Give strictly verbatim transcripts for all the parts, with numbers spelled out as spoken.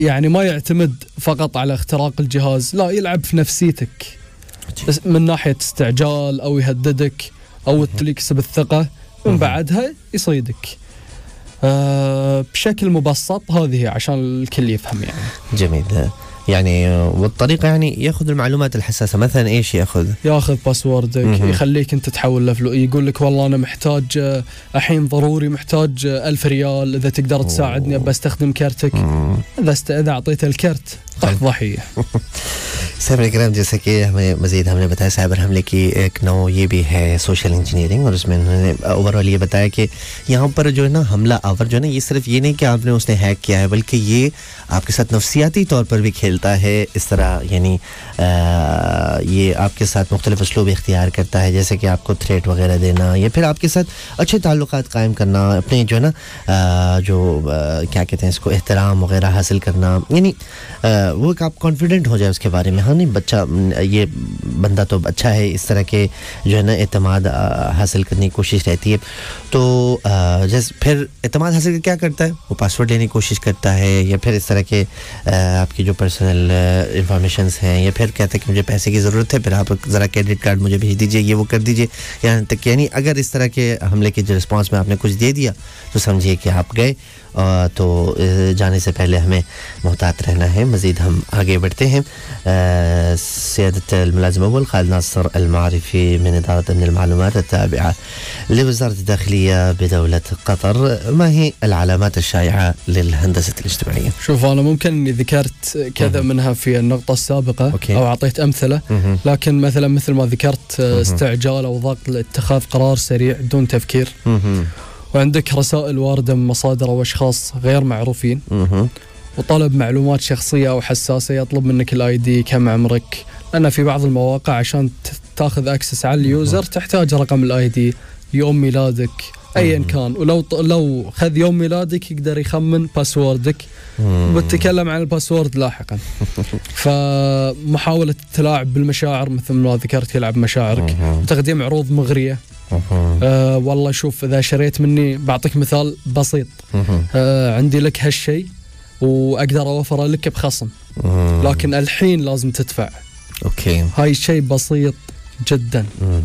يعني ما يعتمد فقط على اختراق الجهاز، لا يلعب في نفسيتك من ناحية استعجال أو يهددك أو يكسب الثقة، من بعدها يصيدك. أه بشكل مبسط هذه عشان الكل يفهم يعني. جميل. يعني والطريقة يعني ياخذ المعلومات الحساسة، مثلا ايش ياخذ؟ ياخذ باسوردك، يخليك انت تحول له فلوس، يقول لك والله انا محتاج الحين ضروري محتاج ألف ريال، اذا تقدر تساعدني ابى استخدم كرتك. اذا است... اذا اعطيته الكرت طيب ضحية. साहब इकराम, जैसे कि हमें मज़ीद हमने बताया साइबर हमले की एक नौ ये भी है सोशल इंजीनियरिंग, और उसमें उन्होंने ओवरऑल ये बताया कि यहाँ पर जो है ना हमला आवर जो है ना ये सिर्फ ये नहीं कि आपने उसने हैक किया है, बल्कि ये आपके साथ नफसियाती तौर पर भी खेलता है इस तरह, यानी ये आपके साथ मुख्तलिफ उसलूब इख्तियार करता है, जैसे कि आपको थ्रेट वगैरह देना या फिर आपके साथ अच्छे ताल्लुकात कायम करना, अपने जो है ना जो क्या कहते हैं इसको एहतराम वगैरह हासिल करना, यानी वो एक आप कॉन्फिडेंट हो जाए उसके बारे में, हाँ नहीं बच्चा ये बंदा तो अच्छा है, इस तरह के जो है ना एतमाद हासिल करने की कोशिश रहती है। तो जैसे फिर एतमाद हासिल क्या करता है, वो पासवर्ड लेने की कोशिश करता है, या फिर इस तरह के आपकी जो पर्सनल इंफॉर्मेशंस हैं, या फिर कहता है कि मुझे पैसे की ज़रूरत है, फिर आप ज़रा क्रेडिट कार्ड मुझे भेज दीजिए, ये वो कर दीजिए, यहाँ तक यानी अगर इस तरह के हमले के जो रिस्पॉन्स में आपने कुछ दे दिया तो समझिए कि आप गए। तो जाने से पहले हमें मोहतात रहना है। मज़ीद हम आगे बढ़ते हैं। सियादत الملازم أول خالد ناصر المعرفي من إدارة أمن المعلومات التابعة لوزارة الداخلية بدولة قطر، ما هي العلامات الشائعة للهندسة الاجتماعية؟ شوف أنا ممكن إني ذكرت كذا منها في النقطة السابقة أوكي. أو أعطيت أمثلة، لكن مثلا مثل ما ذكرت استعجال أو ضغط لاتخاذ قرار سريع دون تفكير، وعندك رسائل واردة من مصادر أو أشخاص غير معروفين، وطلب معلومات شخصية أو حساسة، يطلب منك الاي دي، كم عمرك، لأن في بعض المواقع عشان تاخذ أكسس على اليوزر تحتاج رقم الاي دي، يوم ميلادك أيا كان، ولو لو خذ يوم ميلادك يقدر يخمن باسوردك، وبتكلم عن الباسورد لاحقا. فمحاولة التلاعب بالمشاعر مثل ما ذكرت، يلعب مشاعرك، وتقديم عروض مغرية. أه والله شوف إذا شريت مني، بعطيك مثال بسيط، أه عندي لك هالشيء وأقدر أوفره لك بخصم، لكن الحين لازم تدفع. أوكي. هاي شيء بسيط جدا،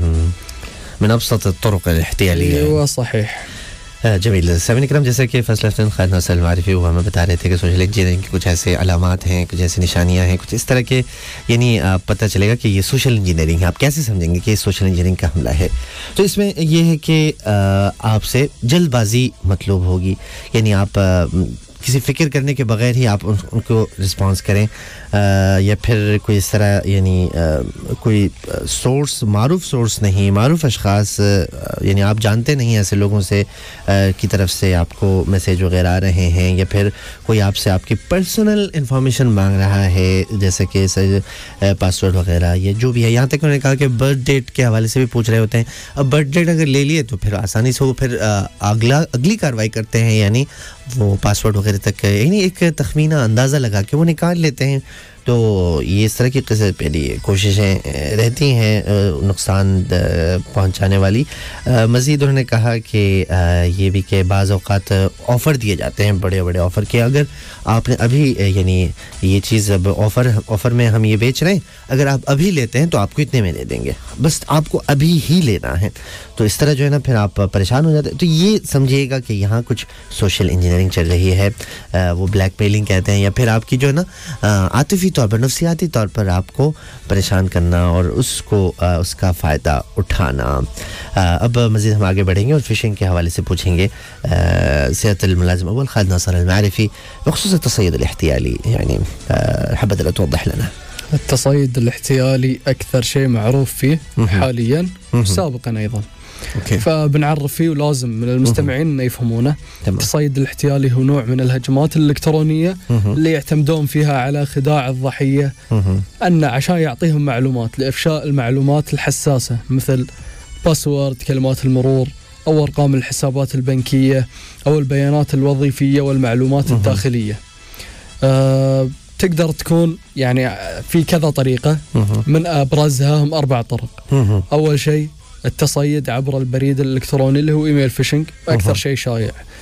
من أبسط الطرق الاحتيالية. أيوة صحيح. जमील साहब इकराम, जैसे कि फैसला खालिद नासिर मारिफी वो हमें बता रहे थे कि सोशल इंजीनियरिंग की कुछ ऐसे अलामात हैं, कुछ ऐसी निशानियां हैं, कुछ इस तरह के, यानी पता चलेगा कि ये सोशल इंजीनियरिंग है। आप कैसे समझेंगे कि ये सोशल इंजीनियरिंग का हमला है? तो इसमें ये है कि आपसे जल्दबाजी मतलूब होगी, यानी आप किसी फ़िक्र करने के बगैर ही आप उन, उनको रिस्पॉन्स करें, आ, या फिर कोई इस तरह यानी कोई सोर्स, मारूफ सोर्स नहीं, मारूफ अशख़ास, यानी आप जानते नहीं ऐसे लोगों से आ, की तरफ से आपको मैसेज वगैरह आ रहे हैं, या फिर कोई आपसे आपकी पर्सनल इंफॉर्मेशन मांग रहा है, जैसे कि पासवर्ड वगैरह, ये जो भी है। यहाँ तक उन्होंने कहा कि बर्थ डेट के हवाले से भी पूछ रहे होते हैं। अब बर्थ डेट अगर ले लिए तो फिर आसानी से वो फिर अगला अगली कार्रवाई करते हैं, यानी वो पासवर्ड वगैरह तक यानी एक तखमीना अंदाज़ा लगा के वो निकाल लेते हैं। तो ये इस तरह की पहली कोशिशें रहती हैं नुकसान पहुंचाने वाली। मज़ीद उन्होंने कहा कि ये भी कि बाज़ औक़ात ऑफ़र दिए जाते हैं, बड़े बड़े ऑफ़र के, अगर आपने अभी यानी ये चीज़ अब ऑफ़र ऑफ़र में हम ये बेच रहे हैं, अगर आप अभी लेते हैं तो आपको इतने में दे देंगे, बस आपको अभी ही लेना है। तो इस तरह जो है ना फिर आप परेशान हो जाते हैं। तो ये समझिएगा कि यहाँ कुछ सोशल इंजीनियरिंग चल रही है, वो ब्लैकमेलिंग कहते हैं, या फिर आपकी जो है ना आतिफ़ी तौर पर, नफ्सियाती तौर पर आपको परेशान करना और उसको उसका फ़ायदा उठाना। अब मज़ीद हम आगे बढ़ेंगे और फ़िशिंग के हवाले से पूछेंगे सियादत الملازم أول خالد ناصر المعرفي بخصوص التصيد الاحتيالي، يعني حابة لو توضح لنا. التصيد الاحتيالي أكثر شيء معروف فيه حاليا وسابقا أيضا، أوكي. فبنعرف فيه ولازم من المستمعين أن يفهمونه. التصيد الاحتيالي هو نوع من الهجمات الإلكترونية اللي يعتمدون فيها على خداع الضحية، أن عشان يعطيهم معلومات لإفشاء المعلومات الحساسة مثل باسورد، كلمات المرور، أو أرقام الحسابات البنكية، أو البيانات الوظيفية والمعلومات الداخلية. أه تقدر تكون يعني في كذا طريقة، من أبرزها هم أربع طرق. أول شيء التصيد عبر البريد الإلكتروني اللي هو إيميل فيشنج، أكثر شيء شائع.